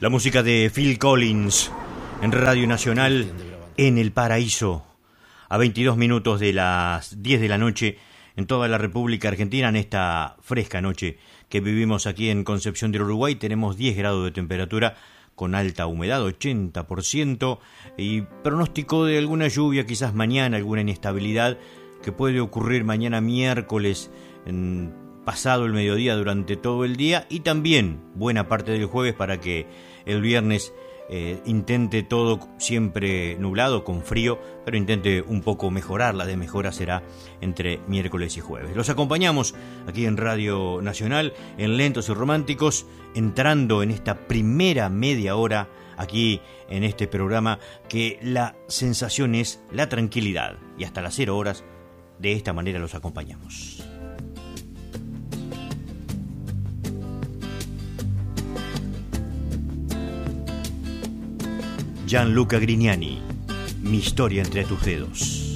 La música de Phil Collins en Radio Nacional en el Paraíso, a 22 minutos de las 10 de la noche en toda la República Argentina, en esta fresca noche que vivimos aquí en Concepción del Uruguay. Tenemos 10 grados de temperatura con alta humedad, 80%, y pronóstico de alguna lluvia quizás mañana, alguna inestabilidad que puede ocurrir mañana miércoles, pasado el mediodía, durante todo el día, y también buena parte del jueves, para que el viernes intente todo siempre nublado, con frío, pero intente un poco mejorar. La de mejora será entre miércoles y jueves. Los acompañamos aquí en Radio Nacional, en Lentos y Románticos, entrando en esta primera media hora aquí en este programa, que la sensación es la tranquilidad, y hasta las 0 horas de esta manera los acompañamos. Gianluca Grignani, Mi historia entre tus dedos.